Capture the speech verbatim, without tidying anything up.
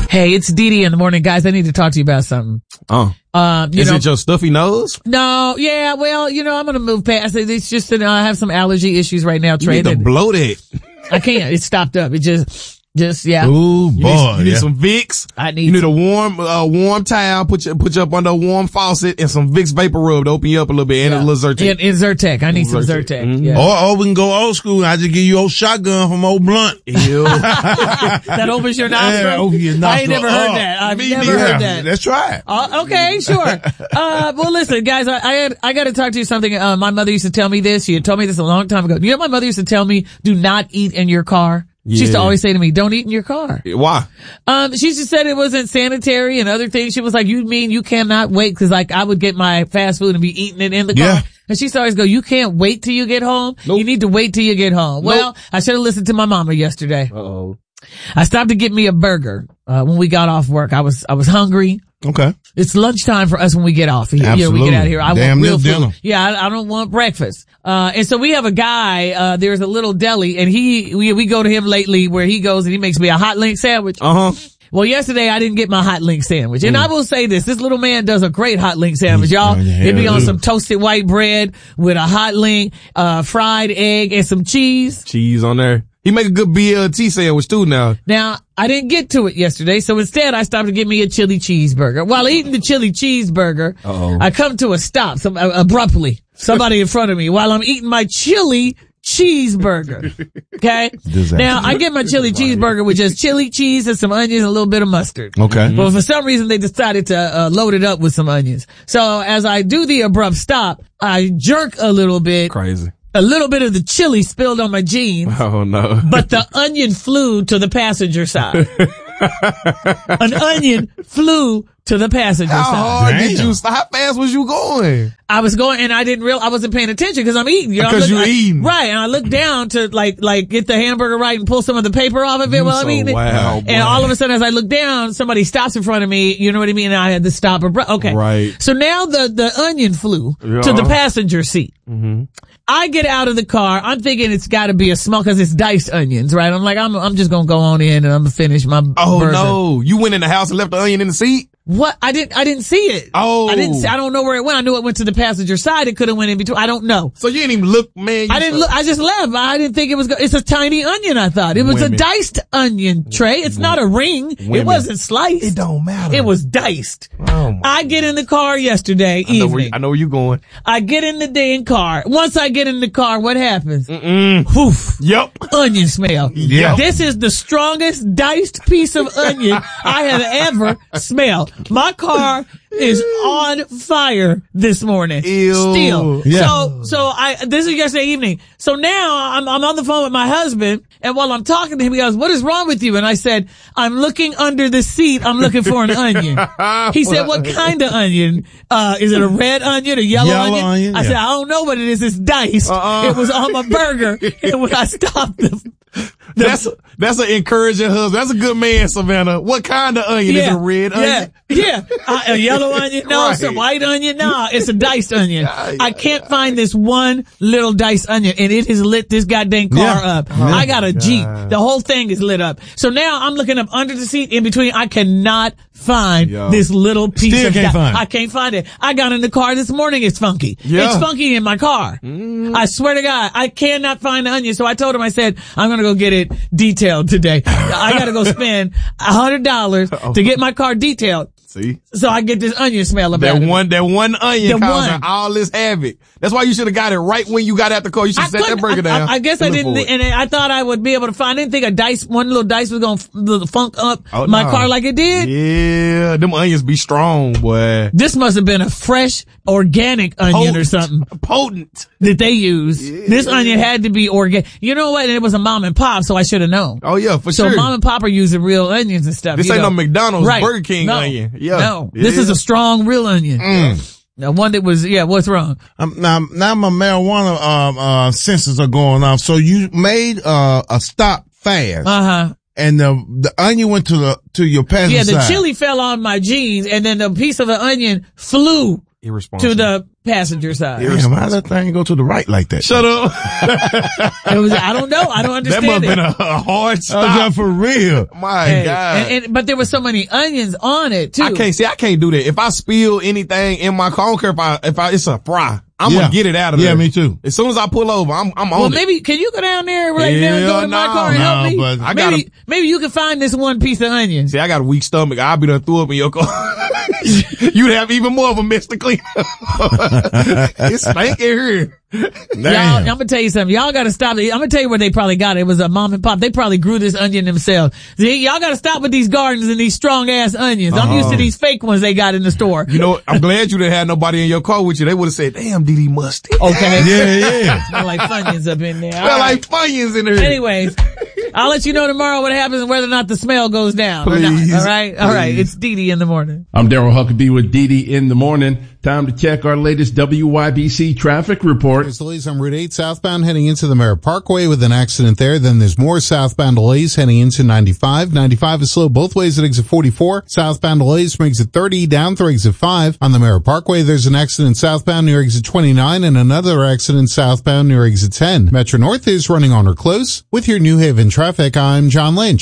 Hey, it's Dee Dee in the morning, guys. I need to talk to you about something. Oh. Um, you Is know, it your stuffy nose? No, yeah, well, you know, I'm gonna move past it. It's just that I have some allergy issues right now, You Trey. need to that- blow that. I can't. It's stopped up. It just, just, yeah. Ooh, You need, boy. you need yeah. some Vicks. I need You need some- a warm, uh, warm towel. Put you, put you up under a warm faucet and some Vicks Vapor Rub to open you up a little bit and Yeah. a little Zyrtec. And, and Zyrtec. I need some Zyrtec. Zyrtec. Mhm. Yeah. Or, or we can go old school. I just give you old shotgun from old Blunt. Ew. That opens your nostril? Yeah, open your I ain't nostril never heard up. that. I've Me never neither. heard that. Let's try it. Uh, okay, sure. Uh, well, listen, guys, I, I, had, I got to talk to you something. Uh, my mother used to tell me this. She had told me this a long time ago. You know, my mother used to tell me, do not eat in your car. She used to Yeah. always say to me, don't eat in your car. Why? Um, she just said it wasn't sanitary and other things. She was like, you mean you cannot wait? Cause like I would get my fast food and be eating it in the Yeah. car. And she used to always go, you can't wait till you get home. Nope. You need to wait till you get home. Nope. Well, I should have listened to my mama yesterday. Uh-oh. I stopped to get me a burger, uh, when we got off work. I was, I was hungry. Okay. It's lunchtime for us when we get off of here. You know, we Absolutely. get out of here. I Damn want real near food. dinner. Yeah, I, I don't want breakfast. Uh, and so we have a guy, uh, there's a little deli and he, we, we go to him lately where he goes and he makes me a hot link sandwich. Uh-huh. Well, yesterday I didn't get my hot link sandwich. And Mm. I will say this, this little man does a great hot link sandwich, y'all. Yeah, It'd be yeah, on yeah. some toasted white bread with a hot link, uh, fried egg and some cheese. Cheese on there. He make a good B L T sandwich too now. Now, I didn't get to it yesterday, so instead I stopped to get me a chili cheeseburger. While eating the chili cheeseburger, Uh-oh. I come to a stop some, uh, abruptly. Somebody in front of me while I'm eating my chili cheeseburger. Okay? Disaster. Now, I get my chili cheeseburger with just chili cheese and some onions and a little bit of mustard. Okay. But for some reason they decided to uh, load it up with some onions. So as I do the abrupt stop, I jerk a little bit. Crazy. A little bit of the chili spilled on my jeans. Oh no. But the onion flew to the passenger side. An onion flew to the passenger How side. hard did Damn. you, how fast was you going? I was going and I didn't real, I wasn't paying attention because I'm eating. You know, I'm Because looking- you're I- eating. Right. And I looked down to like, like get the hamburger right and pull some of the paper off of it You while I'm so eating it. wild, boy. And all of a sudden as I look down, somebody stops in front of me. You know what I mean? And I had to stop. abru- Okay. Right. So now the, the onion flew Yeah. to the passenger seat. Mm-hmm. I get out of the car. I'm thinking it's got to be a small because it's diced onions, right? I'm like, I'm I'm just gonna go on in and I'm gonna finish my Oh burger. no. You went in the house and left the onion in the seat? What? I didn't I didn't see it. Oh. I didn't. See, I don't know where it went. I knew it went to the passenger side. It could have went in between. I don't know. So you didn't even look, man. You I didn't look. I just left. I didn't think it was. Go- it's a tiny onion. I thought it was Women. a diced onion, Trey. It's not a ring. It Women. wasn't sliced. It don't matter. It was diced. Oh my. I get in the car yesterday I know where, evening. I know where you going. I get in the dang car. Once I get in the car, what happens? Mm-mm. Poof. Yep. Onion smell. Yeah. This is the strongest diced piece of onion I have ever smelled. My car is on fire this morning. Ew. Still. Yeah. So, so I, this is yesterday evening. So now I'm, I'm on the phone with my husband and while I'm talking to him, he goes, what is wrong with you? And I said, I'm looking under the seat. I'm looking for an onion. He said, what kind of onion? Uh, is it a red onion, a yellow, Yellow onion? onion, I yeah. said, I don't know what it is. It's diced. Uh-uh. It was on my burger. And when I stopped the, That's that's an encouraging husband. That's a good man, Savannah. What kind of onion? Is it a red onion? Yeah, yeah. Uh, a yellow onion? No, Right. it's a white onion? No, it's a diced onion. Yeah, I can't find this one little diced onion and it has lit this goddamn car Yeah. up. I got a Jeep. The whole thing is lit up. So now I'm looking up under the seat in between. I cannot find Yo. this little piece Still of can't di- find it. I can't find it. I got in the car this morning. It's funky. Yeah. It's funky in my car. I swear to God, I cannot find the onion. So I told him, I said, I'm going to go get it detailed today. I got to go spend a hundred dollars to get my car detailed. See? So I get this onion smell about That it. one, that one onion The causing one. all this havoc. That's why you should have got it right when you got out the car. You should I have set that couldn't- burger I, down. I, I guess I Look didn't, for it. and I thought I would be able to find. I didn't think a dice, one little dice was going to funk up Oh, my nah. car like it did. Yeah, them onions be strong, boy. This must have been a fresh, organic onion or Potent. something Potent. that they used. This onion had to be organic. You know what? And it was a mom and pop, so I should have known. Oh yeah, for So sure. mom and pop are using real onions and stuff. This you ain't know. no McDonald's, Right. Burger King no, onion. Yeah. No, this Yeah. is a strong real onion. Mm. Now, one that was, yeah, what's wrong? Um, now, now my marijuana um, uh, senses are going off. So you made uh, a stop fast, Uh huh. and the the onion went to the to your passenger Yeah, the side. chili fell on my jeans and then the piece of the onion flew Irresponsible. to the passenger side. Damn, how that thing go to the right like that? Shut up. It was, I don't know. I don't That understand must have it. been a, a hard Oh, stop. yeah, for real. My Hey, God. and, and, but there were so many onions on it too. I can't see. I can't do that. If I spill anything in my car, I don't care if I if I it's a fry. I'm Yeah. gonna get it out of there. Yeah, me too. As soon as I pull over, I'm I'm on Well, it. maybe can you go down there right now and go Hell to my no. car and No, help me? but I maybe gotta- maybe you can find this one piece of onions. See, I got a weak stomach. I'll be done threw up in your car. You'd have even more of a mess to clean up. It's stank in here. Y'all, Damn. I'm gonna tell you something. Y'all gotta stop. I'm gonna tell you where they probably got it. It was a mom and pop. They probably grew this onion themselves. See, y'all gotta stop with these gardens and these strong ass onions. I'm used to these fake ones they got in the store. You know, I'm glad you didn't have nobody in your car with you. They would have said, damn, D D musty. Okay. Yeah, yeah. Smell like Funyuns up in there. All Smell right. like Funyuns in here. Anyways, I'll let you know tomorrow what happens and whether or not the smell goes down or not. Please. All right. All right. Please. It's Dee Dee in the morning. I'm Daryl Huckabee with Dee Dee in the morning. Time to check our latest W Y B C traffic report. There's delays on Route eight southbound heading into the Merritt Parkway with an accident there. Then there's more southbound delays heading into ninety-five. ninety-five is slow both ways at exit forty-four. Southbound delays from exit thirty down through exit five. On the Merritt Parkway, there's an accident southbound near exit twenty-nine and another accident southbound near exit ten. Metro North is running on or close. With your New Haven traffic, I'm John Lynch.